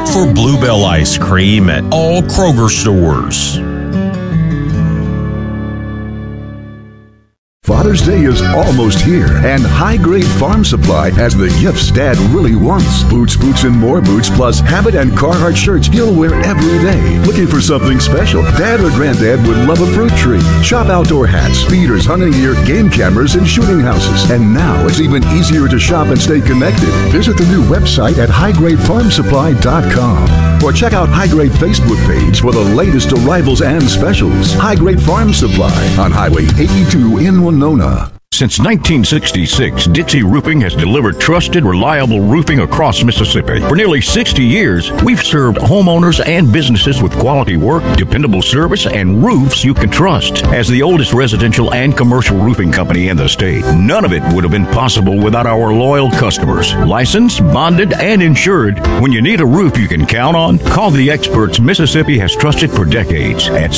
look for Bluebell ice cream at all Kroger stores. Father's Day is almost here, and High Grade Farm Supply has the gifts Dad really wants. Boots, boots, and more boots, plus Habit and Carhartt shirts he'll wear every day. Looking for something special? Dad or Granddad would love a fruit tree. Shop outdoor hats, speeders, hunting gear, game cameras, and shooting houses. And now it's even easier to shop and stay connected. Visit the new website at highgradefarmsupply.com or check out High Grade Facebook page for the latest arrivals and specials. High Grade Farm Supply on Highway 82 in Winona. Since 1966, Dixie Roofing has delivered trusted, reliable roofing across Mississippi. For nearly 60 years, we've served homeowners and businesses with quality work, dependable service, and roofs you can trust. As the oldest residential and commercial roofing company in the state, none of it would have been possible without our loyal customers. Licensed, bonded, and insured. When you need a roof you can count on, call the experts Mississippi has trusted for decades at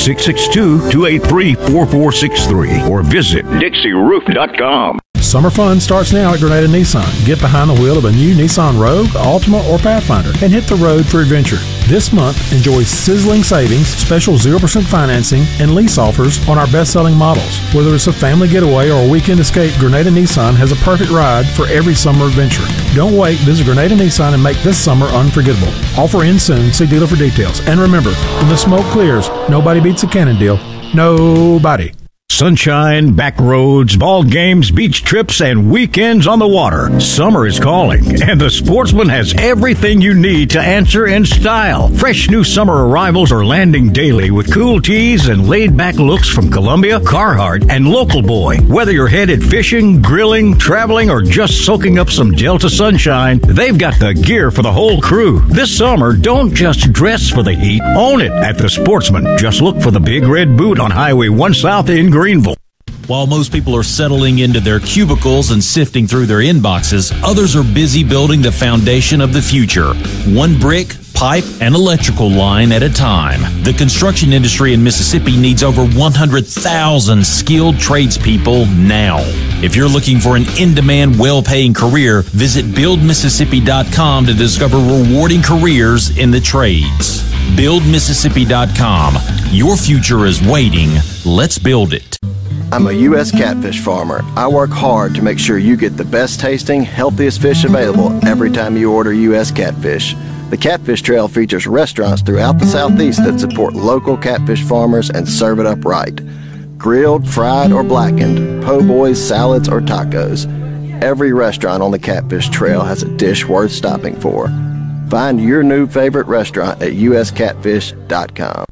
662-283-4463 or visit DixieRoof.com. Summer fun starts now at Grenada Nissan. Get behind the wheel of a new Nissan Rogue, Altima, or Pathfinder and hit the road for adventure. This month, enjoy sizzling savings, special 0% financing, and lease offers on our best-selling models. Whether it's a family getaway or a weekend escape, Grenada Nissan has a perfect ride for every summer adventure. Don't wait. Visit Grenada Nissan and make this summer unforgettable. Offer ends soon. See dealer for details. And remember, when the smoke clears, nobody beats a Cannondale. Nobody. Sunshine, back roads, ball games, beach trips, and weekends on the water. Summer is calling, and the Sportsman has everything you need to answer in style. Fresh new summer arrivals are landing daily with cool tees and laid-back looks from Columbia, Carhartt, and Local Boy. Whether you're headed fishing, grilling, traveling, or just soaking up some Delta sunshine, they've got the gear for the whole crew. This summer, don't just dress for the heat, own it at the Sportsman. Just look for the big red boot on Highway 1 South in Greenville. While most people are settling into their cubicles and sifting through their inboxes, others are busy building the foundation of the future, one brick, pipe, and electrical line at a time. The construction industry in Mississippi needs over 100,000 skilled tradespeople now. If you're looking for an in-demand, well-paying career, visit BuildMississippi.com to discover rewarding careers in the trades. BuildMississippi.com. Your future is waiting. Let's build it. I'm a U.S. catfish farmer. I work hard to make sure you get the best tasting, healthiest fish available every time you order U.S. catfish. The Catfish Trail features restaurants throughout the Southeast that support local catfish farmers and serve it up right. Grilled, fried, or blackened, po' boys, salads, or tacos. Every restaurant on the Catfish Trail has a dish worth stopping for. Find your new favorite restaurant at uscatfish.com.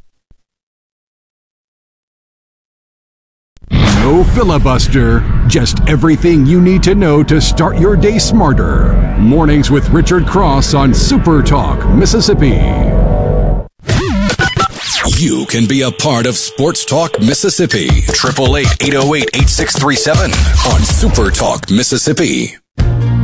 No filibuster, just everything you need to know to start your day smarter. Mornings with Richard Cross on Super Talk, Mississippi. You can be a part of Sports Talk Mississippi. 888-808-8637 on Super Talk Mississippi.